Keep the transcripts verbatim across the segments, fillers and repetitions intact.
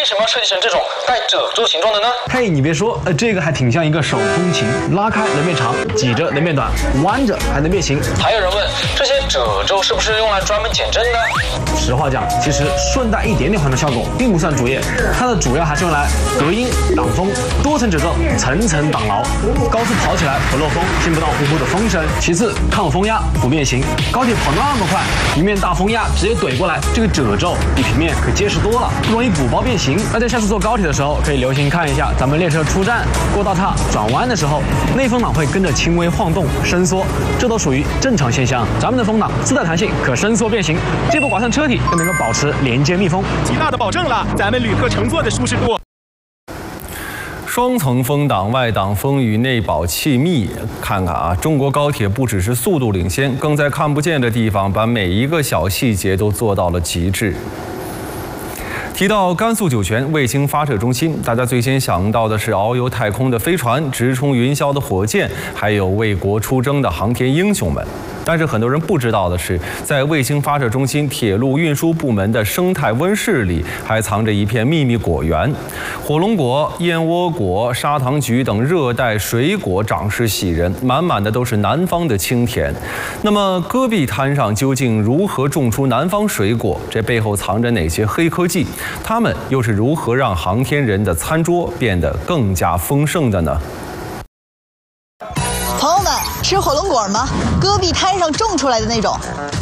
什么要设计成这种带褶皱形状的呢？ 嘿，你别说，呃，这个还挺像一个手风琴，拉开能变长，挤着能变短，弯着还能变形。 还有人问，这些褶皱是不是用来专门减震的？ 实话讲，其实顺带一点点缓冲效果并不算主业，它的主要还是用来隔音、挡风，多层褶皱，层层挡牢，高速跑起来不漏风，听不到呼呼的风声。其次，抗风压不变形，高铁跑那么快，一面大风压直接怼过来，这个褶皱比平面可结实多了，不容易鼓包变形。那在下次坐高铁的时候，可以留心看一下咱们列车出站、过道岔、转弯的时候，内风挡会跟着轻微晃动、伸缩，这都属于正常现象。咱们的风挡自带弹性，可伸缩变形，既不刮伤车体，更能够保持连接密封， 极大的保证了咱们旅客乘坐的舒适度。 双层风挡、外挡风雨、内保气密，看看啊，中国高铁不只是速度领先，更在看不见的地方把每一个小细节都做到了极致。提到甘肃酒泉卫星发射中心，大家最先想到的是遨游太空的飞船、直冲云霄的火箭，还有为国出征的航天英雄们。但是很多人不知道的是，在卫星发射中心铁路运输部门的生态温室里，还藏着一片秘密果园。火龙果、燕窝果、砂糖橘等热带水果长势喜人，满满的都是南方的清甜。那么戈壁滩上究竟如何种出南方水果？这背后藏着哪些黑科技？它们又是如何让航天人的餐桌变得更加丰盛的呢？ 朋友们，吃火龙果吗？戈壁滩上种出来的那种。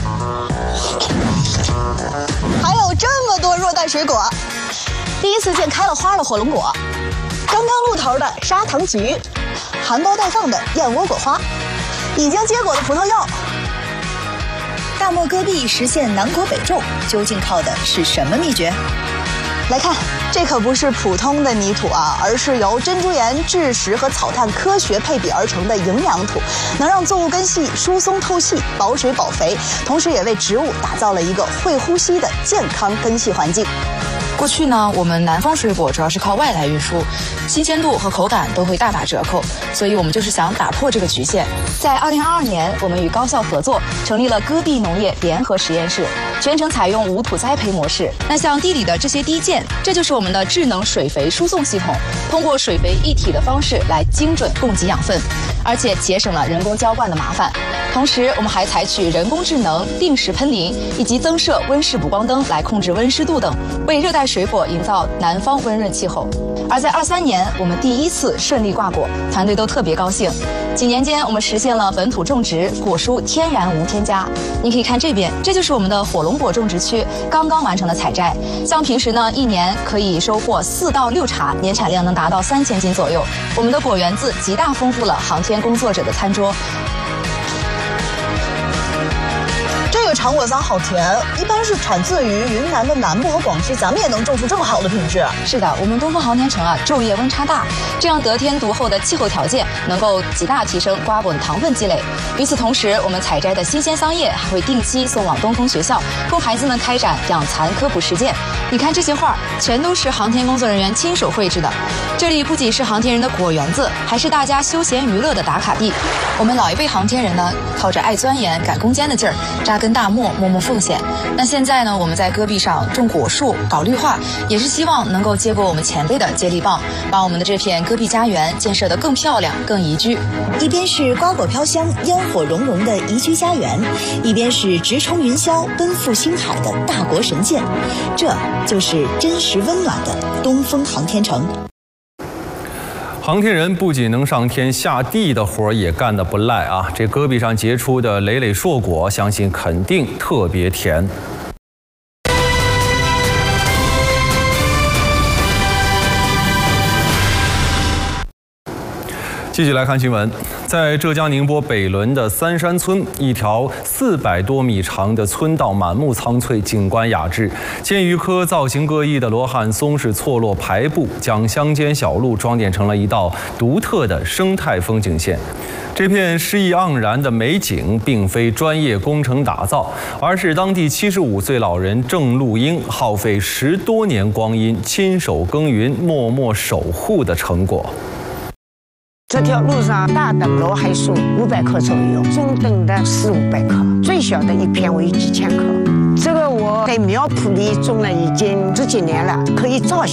还有这么多热带水果，第一次见开了花的火龙果，刚刚露头的砂糖橘，含苞待放的燕窝果花，已经结果的葡萄柚。大漠戈壁实现南国北种，究竟靠的是什么秘诀？来看，这可不是普通的泥土啊，而是由珍珠岩、蛭石和草炭科学配比而成的营养土，能让作物根系疏松透气、保水保肥，同时也为植物打造了一个会呼吸的健康根系环境。 过去呢，我们南方水果主要是靠外来运输，新鲜度和口感都会大打折扣，所以我们就是想打破这个局限。在二零二二年，我们与高校合作，成立了戈壁农业联合实验室，全程采用无土栽培模式。那像地里的这些滴涧，这就是我们的智能水肥输送系统，通过水肥一体的方式来精准供给养分，而且节省了人工浇灌的麻烦。同时，我们还采取人工智能、定时喷淋以及增设温室补光灯来控制温湿度等，为热带水果营造南方温润气候。而在二三年，我们第一次顺利挂果，团队都特别高兴。几年间，我们实现了本土种植，果蔬天然无添加。你可以看这边，这就是我们的火龙果种植区刚刚完成的采摘。像平时呢，一年可以收获四到六茬，年产量能达到三千斤左右。我们的果园子极大丰富了航天工作者的餐桌。 这个长果桑好甜，一般是产自于云南的南部和广西，咱们也能种出这么好的品质。 是的，我们东风航天城啊，昼夜温差大，这样得天独厚的气候条件能够极大提升瓜果的糖分积累。与此同时，我们采摘的新鲜桑叶还会定期送往东风学校，供孩子们开展养蚕科普实践。你看这些画，全都是航天工作人员亲手绘制的。这里不仅是航天人的果园子，还是大家休闲娱乐的打卡地。我们老一辈航天人呢，靠着爱钻研、赶攻坚的劲儿，扎根大漠，默默奉献。那现在呢，我们在戈壁上种果树、搞绿化，也是希望能够接过我们前辈的接力棒，把我们的这片戈壁家园建设得更漂亮、更宜居。 一边是瓜果飘香、烟火融融的宜居家园，一边是直冲云霄、奔赴星海的大国神剑，这就是真实温暖的东风航天城。 航天人不仅能上天下地的活儿也干得不赖啊！这戈壁上结出的累累硕果，相信肯定特别甜。继续来看新闻，在浙江宁波北仑的三山村，一条四百多米长的村道满目苍翠，景观雅致。千余棵造型各异的罗汉松是错落排布，将乡间小路装点成了一道独特的生态风景线。这片诗意盎然的美景，并非专业工程打造，而是当地七十五岁老人郑路英耗费十多年光阴，亲手耕耘、默默守护的成果。 这条路上大的罗汉树五百棵左右，中等的四五百棵，最小的一片为几千棵。这个我在苗圃里种了已经十几年了，可以照相。